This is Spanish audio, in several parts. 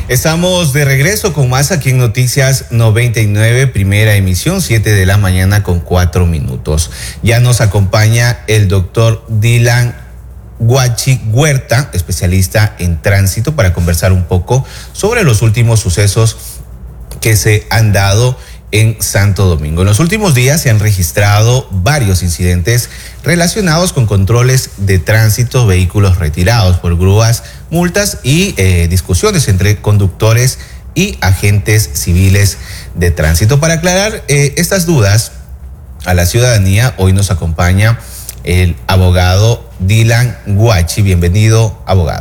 Estamos de regreso con más aquí en Noticias 99, primera emisión, 7 de la mañana con 4 minutos. Ya nos acompaña el doctor Dylan Guachi Huerta, especialista en tránsito, para conversar un poco sobre los últimos sucesos que se han dado en Santo Domingo. En los últimos días se han registrado varios incidentes relacionados con controles de tránsito, vehículos retirados por grúas, multas y discusiones entre conductores y agentes civiles de tránsito. Para aclarar estas dudas a la ciudadanía, hoy nos acompaña el abogado Dylan Guachi. Bienvenido, abogado.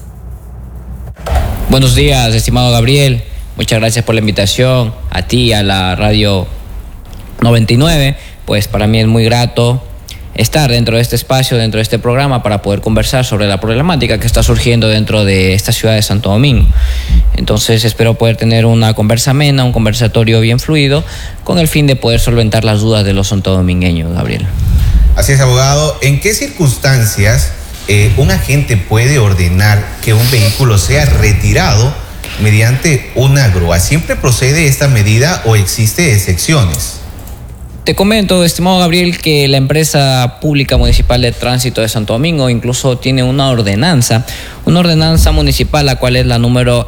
Buenos días, estimado Gabriel. Muchas gracias por la invitación, a ti, a la Radio 99. Pues para mí es muy grato estar dentro de este espacio, dentro de este programa, para poder conversar sobre la problemática que está surgiendo dentro de esta ciudad de Santo Domingo. Entonces espero poder tener una conversa amena, un conversatorio bien fluido, con el fin de poder solventar las dudas de los santodomingueños, Gabriel. Así es, abogado. ¿En qué circunstancias un agente puede ordenar que un vehículo sea retirado mediante una grúa? ¿Siempre procede esta medida o existe excepciones? Te comento, estimado Gabriel, que la empresa pública municipal de tránsito de Santo Domingo incluso tiene una ordenanza municipal, la cual es la número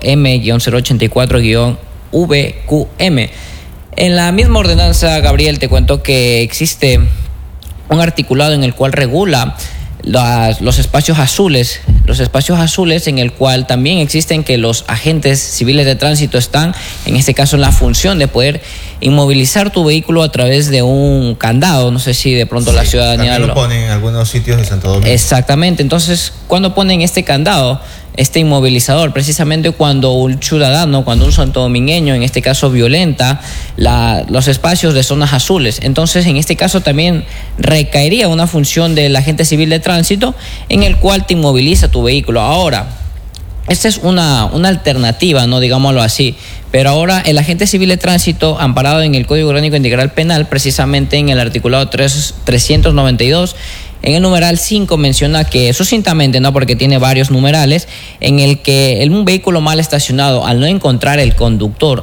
M-084-VQM. En la misma ordenanza, Gabriel, te cuento que existe un articulado en el cual regula los espacios azules en el cual también existen que los agentes civiles de tránsito están, en este caso, en la función de poder inmovilizar tu vehículo a través de un candado. No sé si de pronto la ciudadanía también lo ponen en algunos sitios de Santo Domingo. Exactamente. Entonces, cuando ponen este candado, este inmovilizador, precisamente cuando un ciudadano, cuando un santodomingueño, en este caso, violenta los espacios de zonas azules, entonces en este caso también recaería una función del agente civil de tránsito en el cual te inmoviliza tu vehículo. Ahora, esta es una alternativa, no digámoslo así, pero ahora el agente civil de tránsito, amparado en el Código Orgánico Integral Penal, precisamente en el articulado 392, en el numeral 5 menciona que sucintamente, no porque tiene varios numerales, en el que un vehículo mal estacionado, al no encontrarse el conductor,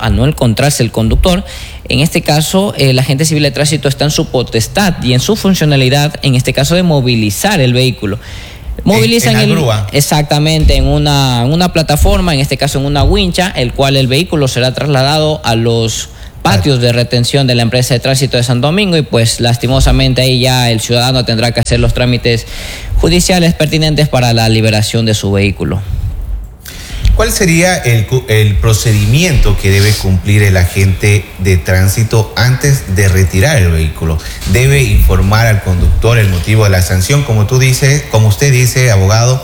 en este caso el agente civil de tránsito está en su potestad y en su funcionalidad, en este caso, de movilizar el vehículo. Movilizan en la grúa. Exactamente, en una plataforma, en este caso en una wincha, el cual el vehículo será trasladado a los patios de retención de la empresa de tránsito de Santo Domingo, y pues lastimosamente ahí ya el ciudadano tendrá que hacer los trámites judiciales pertinentes para la liberación de su vehículo. ¿Cuál sería el procedimiento que debe cumplir el agente de tránsito antes de retirar el vehículo? ¿Debe informar al conductor el motivo de la sanción, como usted dice, abogado,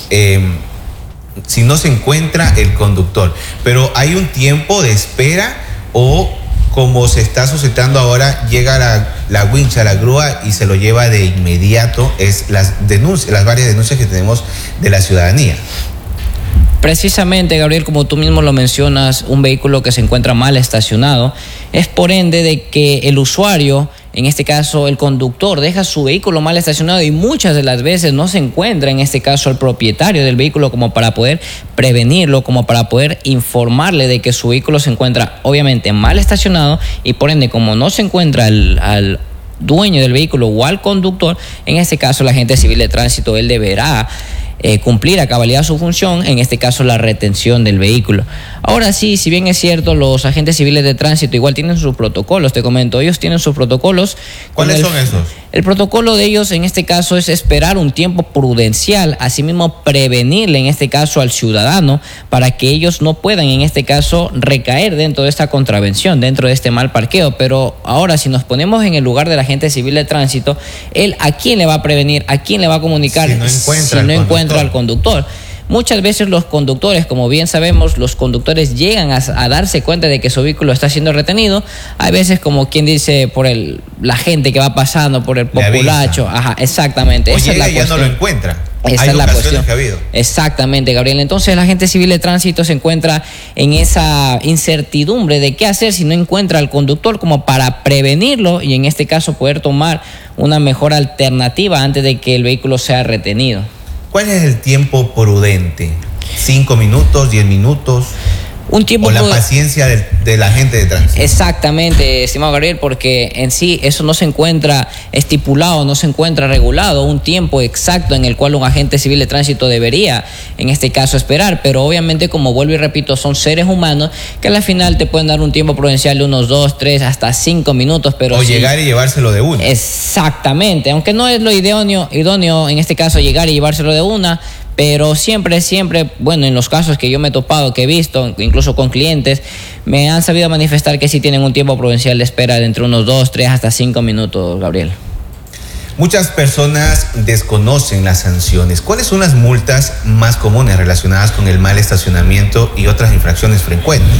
si no se encuentra el conductor? Pero ¿hay un tiempo de espera o, como se está suscitando ahora, llega la wincha, la grúa, y se lo lleva de inmediato? Es las varias denuncias que tenemos de la ciudadanía. Precisamente, Gabriel, como tú mismo lo mencionas, un vehículo que se encuentra mal estacionado es por ende de que el usuario, en este caso el conductor, deja su vehículo mal estacionado y muchas de las veces no se encuentra, en este caso, el propietario del vehículo como para poder prevenirlo, como para poder informarle de que su vehículo se encuentra obviamente mal estacionado, y por ende, como no se encuentra al dueño del vehículo o al conductor, en este caso el agente civil de tránsito, él deberá cumplir a cabalidad su función, en este caso la retención del vehículo. Ahora sí, si bien es cierto, los agentes civiles de tránsito igual tienen sus protocolos, te comento, ellos tienen sus protocolos. ¿Cuáles son esos? El protocolo de ellos en este caso es esperar un tiempo prudencial, asimismo prevenirle en este caso al ciudadano para que ellos no puedan en este caso recaer dentro de esta contravención, dentro de este mal parqueo. Pero ahora, si nos ponemos en el lugar del agente civil de tránsito, él ¿a quién le va a prevenir? ¿A quién le va a comunicar si no encuentra al conductor? Muchas veces los conductores, como bien sabemos, los conductores llegan a darse cuenta de que su vehículo está siendo retenido. Hay veces, como quien dice, por la gente que va pasando, por el populacho. Ajá, exactamente. Esa es la cuestión. Ya no lo encuentra. Esa Hay es la ocasiones cuestión que ha habido. Exactamente, Gabriel. Entonces el agente civil de tránsito se encuentra en esa incertidumbre de qué hacer si no encuentra al conductor, como para prevenirlo y en este caso poder tomar una mejor alternativa antes de que el vehículo sea retenido. ¿Cuál es el tiempo prudente? ¿5 minutos, 10 minutos? Un tiempo o la paciencia de la gente de tránsito. Exactamente, estimado Gabriel, porque en sí eso no se encuentra estipulado, no se encuentra regulado, un tiempo exacto en el cual un agente civil de tránsito debería, en este caso, esperar, pero obviamente, como vuelvo y repito, son seres humanos que al final te pueden dar un tiempo prudencial de unos 2, 3, hasta 5 minutos, pero o llegar y llevárselo de una. Exactamente, aunque no es lo idóneo en este caso llegar y llevárselo de una, pero siempre, bueno, en los casos que yo me he topado, que he visto, incluso con clientes, me han sabido manifestar que sí tienen un tiempo prudencial de espera de entre unos 2, 3, hasta 5 minutos, Gabriel. Muchas personas desconocen las sanciones. ¿Cuáles son las multas más comunes relacionadas con el mal estacionamiento y otras infracciones frecuentes?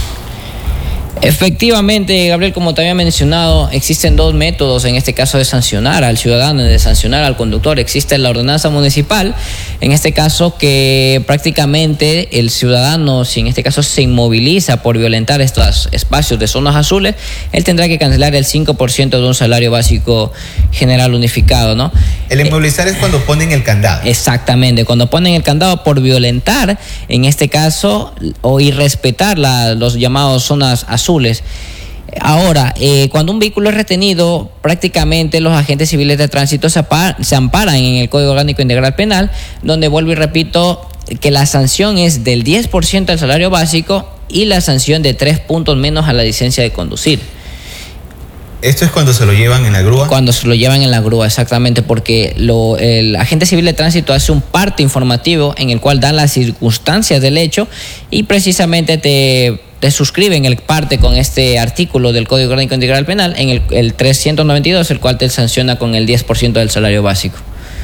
Efectivamente, Gabriel, como te había mencionado, existen dos métodos en este caso de sancionar al ciudadano, de sancionar al conductor. Existe la ordenanza municipal, en este caso que prácticamente el ciudadano, si en este caso se inmoviliza por violentar estos espacios de zonas azules, él tendrá que cancelar el 5% de un salario básico general unificado, ¿no? El inmovilizar es cuando ponen el candado. Exactamente, cuando ponen el candado por violentar, en este caso, o irrespetar los llamados zonas azules. Ahora, cuando un vehículo es retenido, prácticamente los agentes civiles de tránsito se amparan en el Código Orgánico Integral Penal, donde vuelvo y repito que la sanción es del 10% del salario básico y la sanción de 3 puntos menos a la licencia de conducir. ¿Esto es cuando se lo llevan en la grúa? Cuando se lo llevan en la grúa, exactamente, porque el agente civil de tránsito hace un parte informativo en el cual dan las circunstancias del hecho y precisamente te suscriben el parte con este artículo del Código Orgánico Integral Penal en el 392, el cual te sanciona con el 10% del salario básico.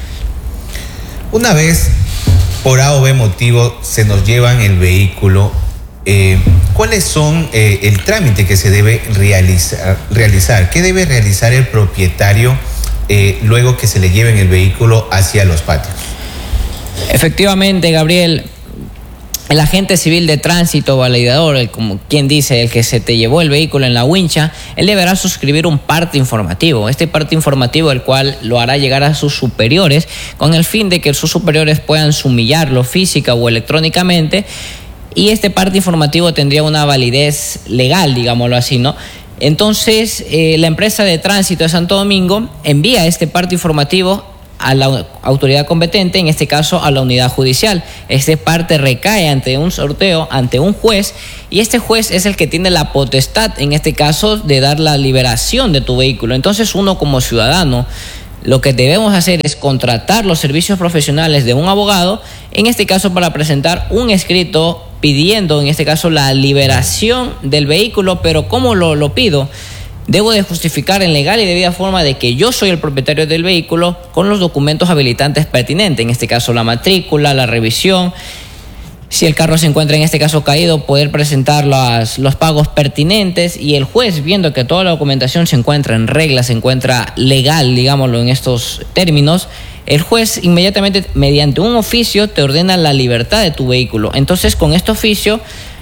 Una vez, por A o B motivo, se nos llevan el vehículo, ¿cuáles son el trámite que se debe realizar? ¿Qué debe realizar el propietario luego que se le lleven el vehículo hacia los patios? Efectivamente, Gabriel, el agente civil de tránsito validador, como quien dice, el que se te llevó el vehículo en la wincha, él deberá suscribir un parte informativo. Este parte informativo, el cual lo hará llegar a sus superiores, con el fin de que sus superiores puedan sumillarlo física o electrónicamente. Y este parte informativo tendría una validez legal, digámoslo así, ¿no? Entonces, la empresa de tránsito de Santo Domingo envía este parte informativo a la autoridad competente, en este caso a la unidad judicial. Este parte recae ante un sorteo, ante un juez, y este juez es el que tiene la potestad, en este caso, de dar la liberación de tu vehículo. Entonces, uno como ciudadano, lo que debemos hacer es contratar los servicios profesionales de un abogado, en este caso para presentar un escrito pidiendo, en este caso, la liberación del vehículo. Pero ¿cómo lo pido? Debo de justificar en legal y debida forma de que yo soy el propietario del vehículo con los documentos habilitantes pertinentes, en este caso la matrícula, la revisión. Si el carro se encuentra en este caso caído, poder presentar los pagos pertinentes, y el juez, viendo que toda la documentación se encuentra en regla, se encuentra legal, digámoslo en estos términos, el juez inmediatamente mediante un oficio te ordena la libertad de tu vehículo. Entonces, con este oficio,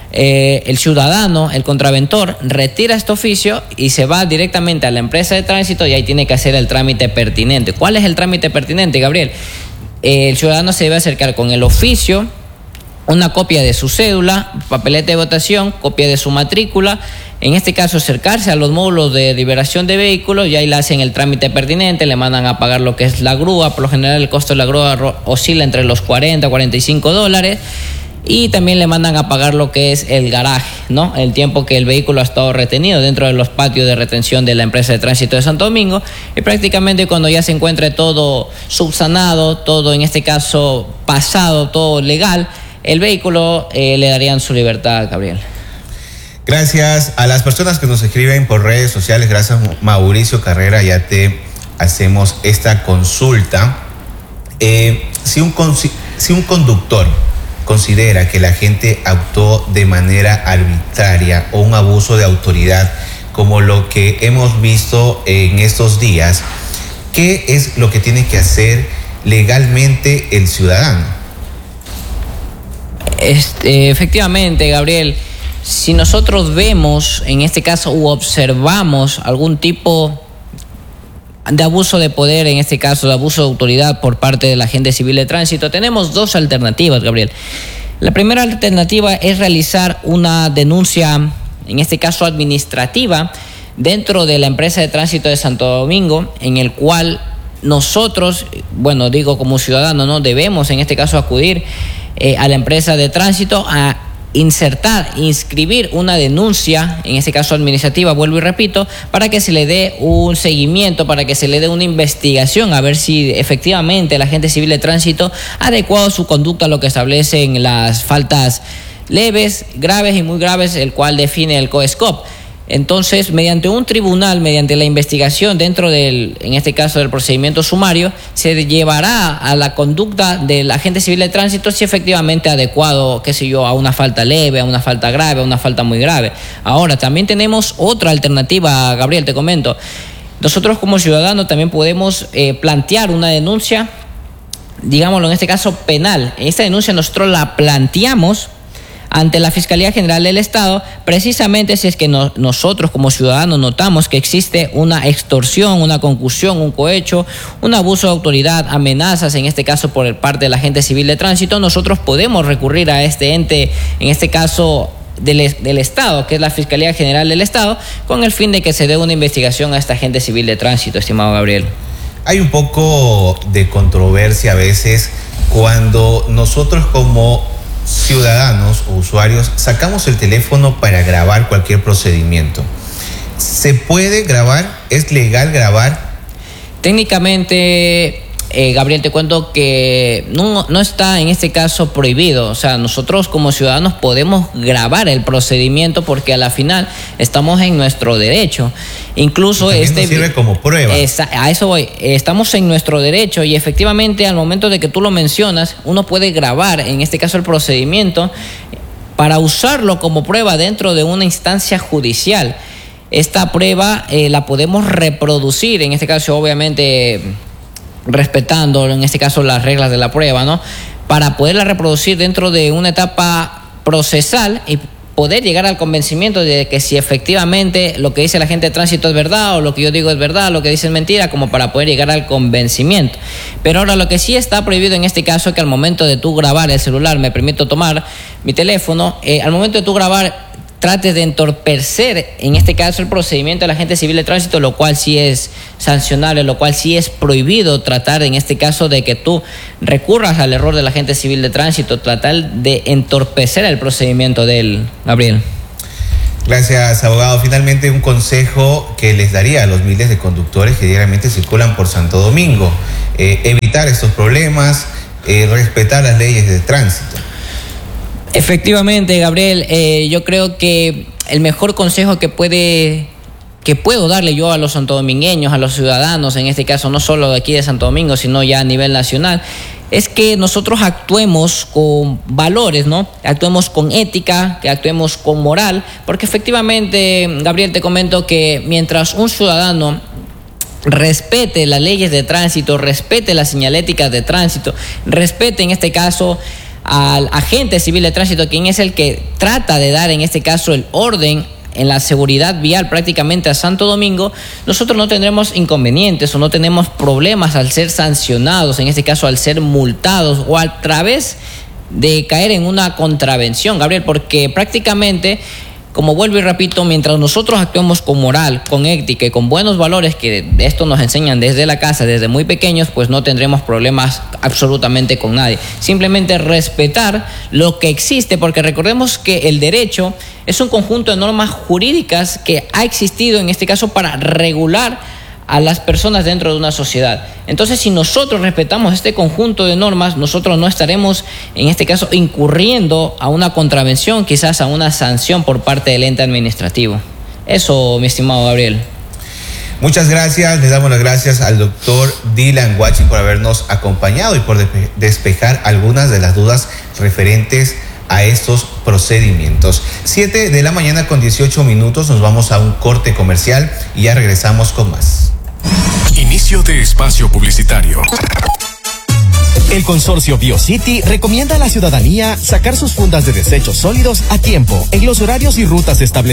el ciudadano, el contraventor, retira este oficio y se va directamente a la empresa de tránsito, y ahí tiene que hacer el trámite pertinente. ¿Cuál es el trámite pertinente, Gabriel? El ciudadano se debe acercar con el oficio, una copia de su cédula, papeleta de votación, copia de su matrícula. En este caso, acercarse a los módulos de liberación de vehículos, y ahí le hacen el trámite pertinente, le mandan a pagar lo que es la grúa. Por lo general, el costo de la grúa oscila entre los $40 a $45, y también le mandan a pagar lo que es el garaje, ¿no? El tiempo que el vehículo ha estado retenido dentro de los patios de retención de la empresa de tránsito de Santo Domingo, y prácticamente cuando ya se encuentre todo subsanado, todo en este caso pasado, todo legal, el vehículo le darían su libertad, Gabriel. Gracias a las personas que nos escriben por redes sociales. Gracias, Mauricio Carrera, ya te hacemos esta consulta. Si un conductor considera que la gente actuó de manera arbitraria o un abuso de autoridad, como lo que hemos visto en estos días, ¿qué es lo que tiene que hacer legalmente el ciudadano? Efectivamente, Gabriel, si nosotros vemos, en este caso, u observamos algún tipo de abuso de poder, en este caso de abuso de autoridad por parte del agente civil de tránsito, tenemos dos alternativas, Gabriel. La primera alternativa es realizar una denuncia, en este caso administrativa, dentro de la empresa de tránsito de Santo Domingo, en el cual nosotros, bueno, digo como ciudadanos, ¿no?, debemos en este caso acudir a la empresa de tránsito a inscribir una denuncia, en este caso administrativa, vuelvo y repito, para que se le dé un seguimiento, para que se le dé una investigación, a ver si efectivamente el agente civil de tránsito ha adecuado su conducta a lo que establecen las faltas leves, graves y muy graves, el cual define el COESCOP. Entonces, mediante un tribunal, mediante la investigación dentro del, en este caso del procedimiento sumario, se llevará a la conducta del agente civil de tránsito si efectivamente adecuado, qué sé yo, a una falta leve, a una falta grave, a una falta muy grave. Ahora, también tenemos otra alternativa, Gabriel, te comento. Nosotros como ciudadanos también podemos plantear una denuncia, digámoslo en este caso penal. Esta denuncia nosotros la planteamos ante la Fiscalía General del Estado, precisamente si es que nosotros como ciudadanos notamos que existe una extorsión, una concusión, un cohecho, un abuso de autoridad, amenazas, en este caso por parte del agente civil de tránsito, nosotros podemos recurrir a este ente, en este caso del Estado, que es la Fiscalía General del Estado, con el fin de que se dé una investigación a este agente civil de tránsito, estimado Gabriel. Hay un poco de controversia a veces cuando nosotros como ciudadanos o usuarios sacamos el teléfono para grabar cualquier procedimiento. ¿Se puede grabar? ¿Es legal grabar? Técnicamente, Gabriel, te cuento que no está en este caso prohibido. O sea, nosotros como ciudadanos podemos grabar el procedimiento porque a la final estamos en nuestro derecho. Incluso nos sirve como prueba. A eso voy. Estamos en nuestro derecho y efectivamente al momento de que tú lo mencionas, uno puede grabar, en este caso el procedimiento, para usarlo como prueba dentro de una instancia judicial. Esta prueba la podemos reproducir, en este caso obviamente respetando en este caso las reglas de la prueba, ¿no?, para poderla reproducir dentro de una etapa procesal y poder llegar al convencimiento de que si efectivamente lo que dice el agente de tránsito es verdad o lo que yo digo es verdad, lo que dice es mentira, como para poder llegar al convencimiento. Pero ahora lo que sí está prohibido en este caso es que al momento de tú grabar el celular, me permito tomar mi teléfono, al momento de tú grabar trates de entorpecer, en este caso, el procedimiento del agente civil de tránsito, lo cual sí es sancionable, lo cual sí es prohibido tratar, en este caso, de que tú recurras al error del agente civil de tránsito, tratar de entorpecer el procedimiento de él, Gabriel. Gracias, abogado. Finalmente, un consejo que les daría a los miles de conductores que diariamente circulan por Santo Domingo: evitar estos problemas, respetar las leyes de tránsito. Efectivamente, Gabriel, yo creo que el mejor consejo que puedo darle yo a los santodomingueños, a los ciudadanos, en este caso no solo de aquí de Santo Domingo, sino ya a nivel nacional, es que nosotros actuemos con valores, ¿no? Actuemos con ética, que actuemos con moral, porque efectivamente, Gabriel, te comento que mientras un ciudadano respete las leyes de tránsito, respete las señaléticas de tránsito, respete en este caso al agente civil de tránsito, quien es el que trata de dar en este caso el orden en la seguridad vial prácticamente a Santo Domingo, nosotros no tendremos inconvenientes o no tenemos problemas al ser sancionados, en este caso al ser multados o a través de caer en una contravención, Gabriel, porque prácticamente, como vuelvo y repito, mientras nosotros actuemos con moral, con ética y con buenos valores, que de esto nos enseñan desde la casa, desde muy pequeños, pues no tendremos problemas absolutamente con nadie. Simplemente respetar lo que existe, porque recordemos que el derecho es un conjunto de normas jurídicas que ha existido en este caso para regular a las personas dentro de una sociedad. Entonces, si nosotros respetamos este conjunto de normas, nosotros no estaremos, en este caso, incurriendo a una contravención, quizás a una sanción por parte del ente administrativo. Eso, mi estimado Gabriel. Muchas gracias, les damos las gracias al doctor Dylan Guachi por habernos acompañado y por despejar algunas de las dudas referentes a estos procedimientos. 7 de la mañana con 18 minutos, nos vamos a un corte comercial y ya regresamos con más. Inicio de espacio publicitario. El consorcio BioCity recomienda a la ciudadanía sacar sus fundas de desechos sólidos a tiempo en los horarios y rutas establecidos.